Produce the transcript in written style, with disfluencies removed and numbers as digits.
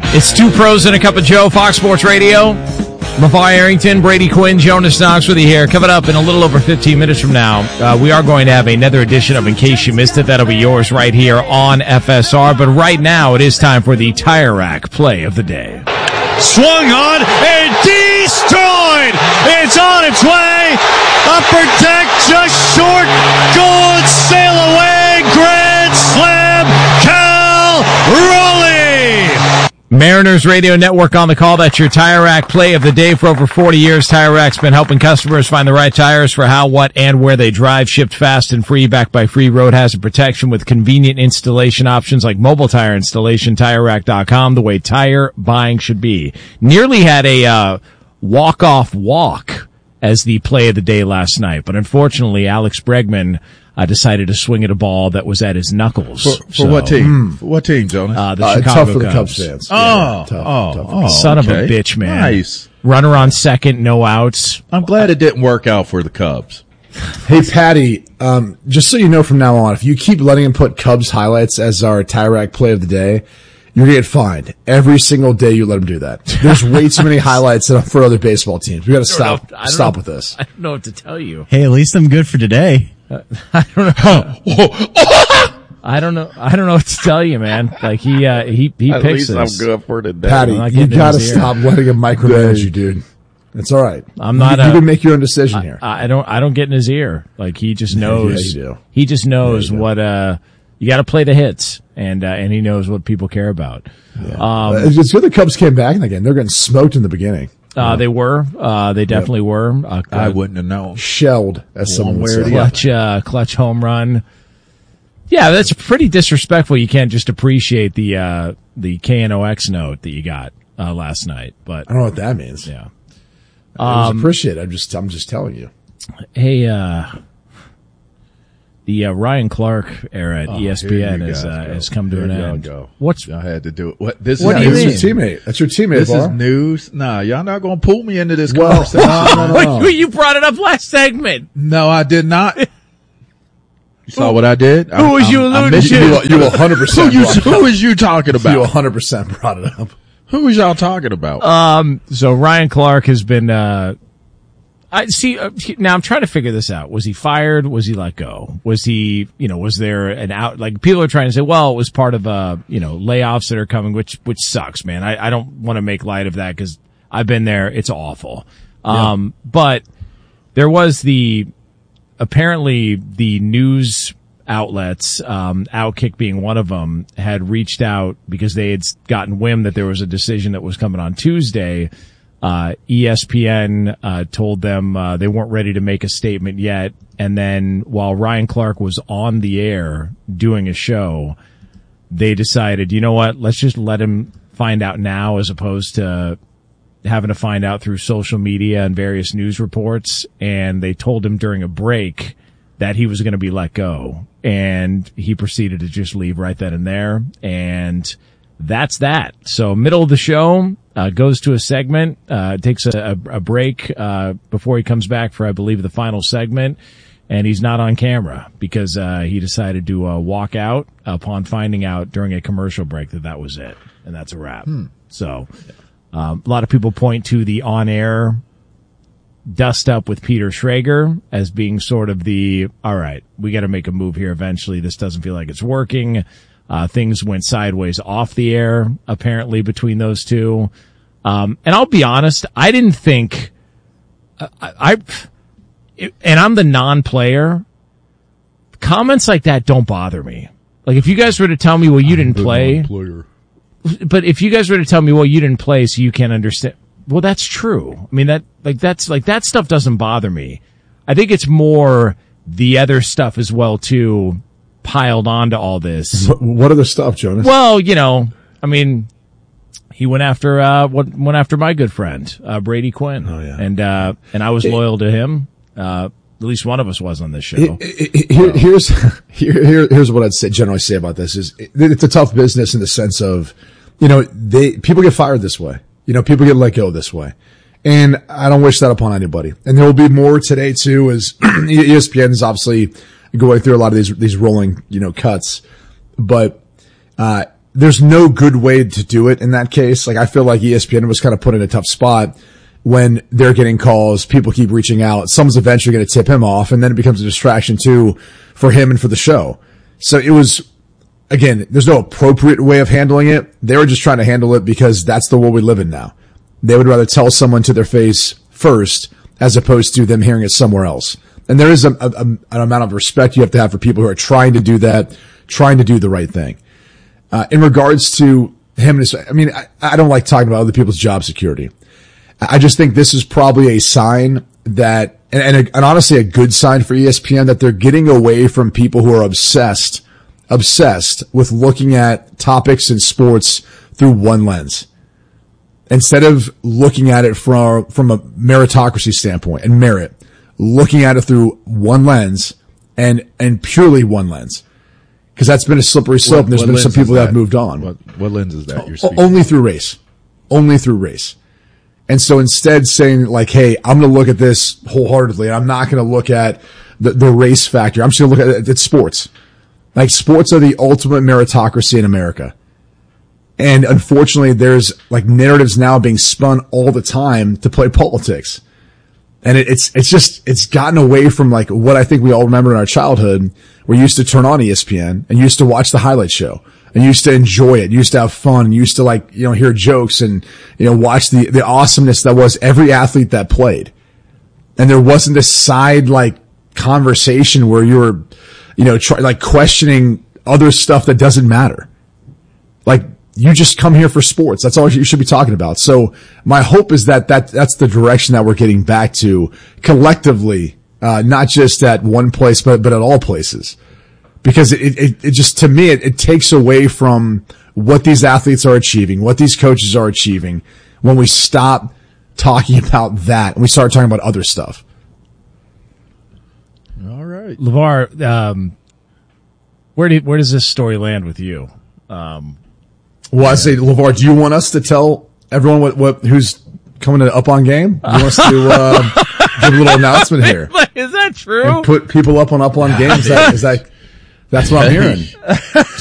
It's Two Pros and a Cup of Joe, Fox Sports Radio. LeVar Arrington, Brady Quinn, Jonas Knox with you here. Coming up in a little over 15 minutes from now, we are going to have another edition of In Case You Missed It. That'll be yours right here on FSR. But right now, it is time for the Tire Rack Play of the Day. Swung on and destroyed. It's on its way. Upper deck just short. Going sail away. Grand slam. Cal Raleigh. Mariners Radio Network on the call. That's your Tire Rack Play of the Day. For over 40 years, Tire Rack's been helping customers find the right tires for how, what, and where they drive. Shipped fast and free, backed by free road hazard protection with convenient installation options like mobile tire installation. TireRack.com, the way tire buying should be. Nearly had a walk-off walk as the play of the day last night, but unfortunately, Alex Bregman decided to swing at a ball that was at his knuckles. For what team? For what team, Jonas? The Chicago tough for the Cubs. fans. Tough. Son of a bitch, man. Nice. Runner on second, no outs. I'm glad it didn't work out for the Cubs. Hey, Patty, just so you know from now on, if you keep letting him put Cubs highlights as our Tire Rack Play of the Day, you're going to get fined every single day you let him do that. There's way too many highlights for other basable teams. We got to stop with this. I don't know what to tell you. Hey, at least I'm good for today. I don't know what to tell you, man. Like he At picks least us. I'm good for today. Patty, you got to stop letting him micromanage you, dude. It's all right. I'm not. You can make your own decision here. I don't get in his ear. Like he just knows. Yeah, you do. He just knows what. You got to play the hits, and he knows what people care about. Yeah. It's good the Cubs came back again. They're getting smoked in the beginning. They were. They definitely were. I wouldn't have known. Shelled, as someone would say. Clutch home run. Yeah, that's pretty disrespectful. You can't just appreciate the KNOX note that you got last night. But I don't know what that means. Yeah, it was appreciated. I'm just telling you. Hey, the Ryan Clark era at ESPN has come to an end. I had to do it. What do you mean? That's your teammate. That's your teammate. This is news. Nah, y'all not gonna pull me into this well, conversation. No. You brought it up last segment. No, I did not. You saw what I did? Who was you alluding to? You 100%. Who was you talking about? You 100% brought it up. Who was y'all talking about? So Ryan Clark has been. I see. Now I'm trying to figure this out. Was he fired? Was he let go? Was he? Was there an out? Like people are trying to say, well, it was part of layoffs that are coming, which sucks, man. I don't want to make light of that because I've been there. It's awful. Yeah. But there was apparently the news outlets, Outkick being one of them, had reached out because they had gotten wind that there was a decision that was coming on Tuesday. ESPN told them they weren't ready to make a statement yet, and then while Ryan Clark was on the air doing a show, they decided, you know what, let's just let him find out now as opposed to having to find out through social media and various news reports, and they told him during a break that he was going to be let go, and he proceeded to just leave right then and there, and that's that. So middle of the show, goes to a segment, takes a break before he comes back for, I believe, the final segment, and he's not on camera because he decided to walk out upon finding out during a commercial break that was it, and that's a wrap. So a lot of people point to the on-air dust up with Peter Schrager as being sort of all right, we got to make a move here eventually. This doesn't feel like it's working. Things went sideways off the air, apparently, between those two. And I'll be honest, I didn't think, and I'm the non-player, comments like that don't bother me. Like, if you guys were to tell me, well, you didn't play, but if you guys were to tell me, well, you didn't play, so you can't understand, well, that's true. I mean, that stuff doesn't bother me. I think it's more the other stuff as well, too, piled onto all this. What other stuff, Jonas? Well, I mean, he went after my good friend Brady Quinn. Oh yeah, and I was loyal to him. At least one of us was on this show. Here's what I'd generally say about this: is it's a tough business in the sense of, people get fired this way. People get let go this way, and I don't wish that upon anybody. And there will be more today too, as ESPN is obviously going through a lot of these rolling, cuts. But there's no good way to do it in that case. Like, I feel like ESPN was kind of put in a tough spot when they're getting calls, people keep reaching out, someone's eventually going to tip him off, and then it becomes a distraction too for him and for the show. So it was, again, there's no appropriate way of handling it. They were just trying to handle it because that's the world we live in now. They would rather tell someone to their face first as opposed to them hearing it somewhere else. And there is an amount of respect you have to have for people who are trying to do that, trying to do the right thing. In regards to him, I mean, I don't like talking about other people's job security. I just think this is probably a sign that, and honestly a good sign for ESPN, that they're getting away from people who are obsessed with looking at topics in sports through one lens. Instead of looking at it from a meritocracy standpoint and merit, looking at it through one lens and purely one lens. Because that's been a slippery slope, and there's been some people that have moved on. What lens is that you're speaking? Only through race. Only through race. And so instead saying like, hey, I'm going to look at this wholeheartedly, and I'm not going to look at the race factor. I'm just going to look at sports. Like, sports are the ultimate meritocracy in America. And unfortunately, there's like narratives now being spun all the time to play politics. And it's gotten away from like what I think we all remember in our childhood. We used to turn on ESPN and used to watch the highlight show and used to enjoy it, used to have fun, and used to like, hear jokes and, watch the awesomeness that was every athlete that played. And there wasn't this side like conversation where you were, like questioning other stuff that doesn't matter. Like, you just come here for sports. That's all you should be talking about. So my hope is that's the direction that we're getting back to collectively, not just at one place, but at all places. Because it just, to me, it takes away from what these athletes are achieving, what these coaches are achieving, when we stop talking about that and we start talking about other stuff. All right. LeVar, where does this story land with you? Well, I say, LeVar, do you want us to tell everyone who's coming to Up On Game? Do you want us to give a little announcement here? Is that true? And put people up on Game? That's what I'm hearing.